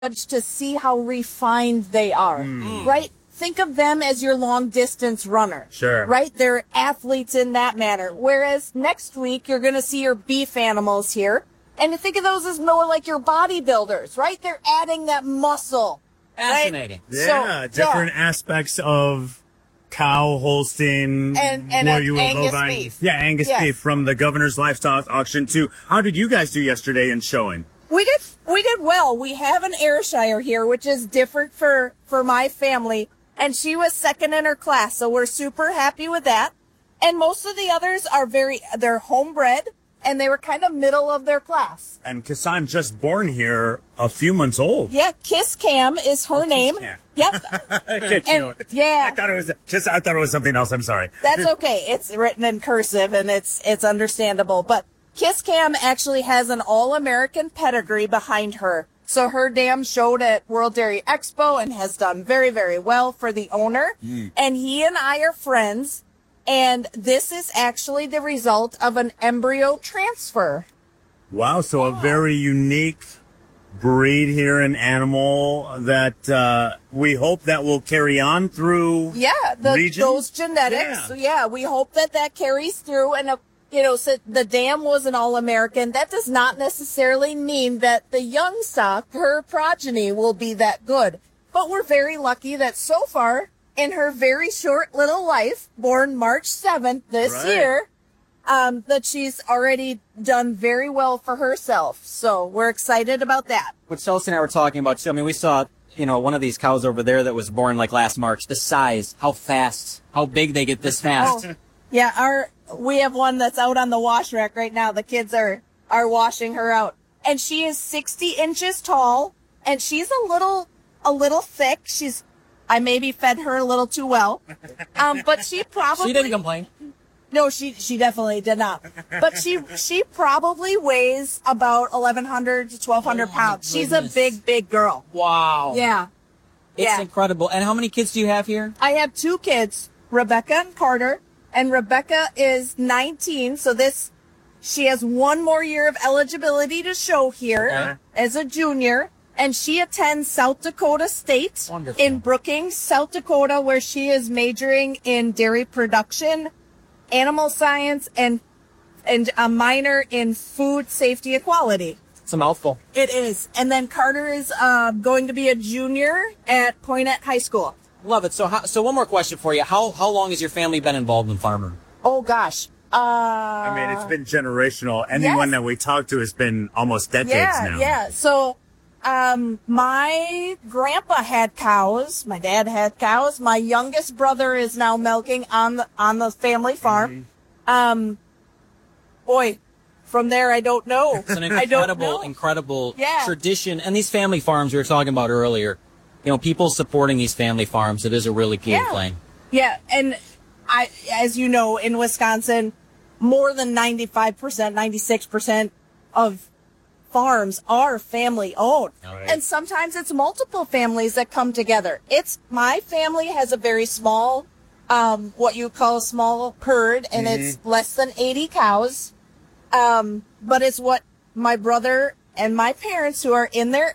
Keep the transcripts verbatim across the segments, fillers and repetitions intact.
to see how refined they are, mm. right? Think of them as your long distance runner. Sure. Right? They're athletes in that manner. Whereas next week, you're going to see your beef animals here. And you think of those as more like your bodybuilders, right? They're adding that muscle. Fascinating. Right? Yeah, so, different yeah. aspects of cow, Holstein, and, and what you will Angus bovine. beef. Yeah, Angus yes. beef from the Governor's Livestock Auction too. How did you guys do yesterday in showing? We did, we did well. We have an Ayrshire here, which is different for, for my family. And she was second in her class. So we're super happy with that. And most of the others are very, they're homebred and they were kind of middle of their class. And Kassan just born here a few months old. Yeah. Kiss Cam is her oh, name. Cam. Yep. and, yeah. I thought it was just, I thought it was something else. I'm sorry. That's okay. It's written in cursive and it's, it's understandable, but Kiss Cam actually has an all-American pedigree behind her. So her dam showed at World Dairy Expo and has done very, very well for the owner. Mm. And he and I are friends. And this is actually the result of an embryo transfer. Wow. So a very unique breed here, an animal that uh, we hope that will carry on through yeah, the, regions? those genetics. Yeah. So yeah, we hope that that carries through. And, uh, you know, so the dam was an all-American. That does not necessarily mean that the young stock, her progeny, will be that good. But we're very lucky that so far, in her very short little life, born March seventh this right. year, um, that she's already done very well for herself. So we're excited about that. What Chelsea and I were talking about, too, I mean, we saw, you know, one of these cows over there that was born like last March. The size, how fast, how big they get this fast. Oh, yeah, our... We have one that's out on the wash rack right now. The kids are, are washing her out. And she is sixty inches tall and she's a little, a little thick. She's, I maybe fed her a little too well. Um, but she probably. She didn't complain. No, she, she definitely did not. But she, she probably weighs about eleven hundred to twelve hundred oh, pounds. She's a big, big girl. Wow. Yeah. It's yeah. incredible. And how many kids do you have here? I have two kids, Rebecca and Carter. And Rebecca is nineteen, so this, she has one more year of eligibility to show here okay. as a junior. And she attends South Dakota State Wonderful. in Brookings, South Dakota, where she is majoring in dairy production, animal science, and and a minor in food safety equality. It's a mouthful. It is. And then Carter is uh, going to be a junior at Poynette High School. Love it. So, how, so one more question for you. How how long has your family been involved in farming? Oh gosh. Uh, I mean, it's been generational. Anyone yes. that we talk to has been almost decades yeah, now. Yeah. So, um, my grandpa had cows. My dad had cows. My youngest brother is now milking on the on the family farm. Mm-hmm. Um, boy. From there, I don't know. It's an incredible, incredible yeah. tradition. And these family farms we were talking about earlier. You know, people supporting these family farms, it is a really cool yeah. thing. Yeah, and I, as you know, in Wisconsin, more than ninety-five percent, ninety-six percent of farms are family owned. Right. And sometimes it's multiple families that come together. It's, my family has a very small, um, what you call a small herd, and mm-hmm. it's less than eighty cows. Um, but it's what my brother and my parents, who are in their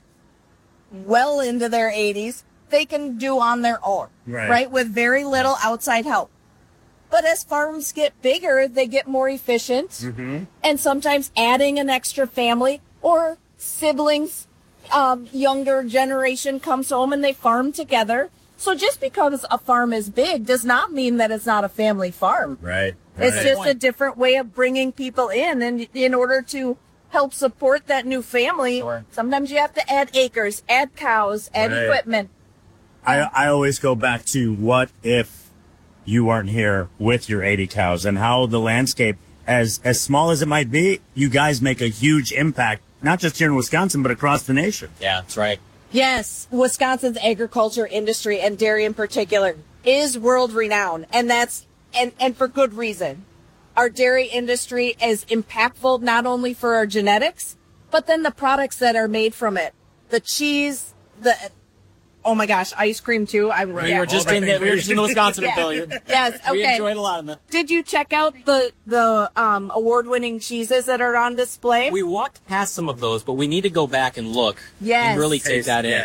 well into their eighties, they can do on their own, right? right? With very little outside help. But as farms get bigger, they get more efficient. Mm-hmm. And sometimes adding an extra family or siblings, um, younger generation comes home and they farm together. So just because a farm is big does not mean that it's not a family farm. Right. It's right. just a different way of bringing people in. And in order to help support that new family, sure. sometimes you have to add acres, add cows, add right. equipment. I, I always go back to what if you weren't here with your eighty cows, and how the landscape, as as small as it might be, you guys make a huge impact, not just here in Wisconsin, but across the nation. Yeah, that's right. Yes, Wisconsin's agriculture industry, and dairy in particular, is world renowned, and that's and and for good reason. Our dairy industry is impactful not only for our genetics, but then the products that are made from it, the cheese, the Oh my gosh, ice cream too. I We yeah. were just All in the, we were just in the Wisconsin Yeah. Pavilion. Yes. We Okay. enjoyed a lot of them. Did you check out the the um, award-winning cheeses that are on display? We walked past some of those, but we need to go back and look Yes. and really take that in. Yeah.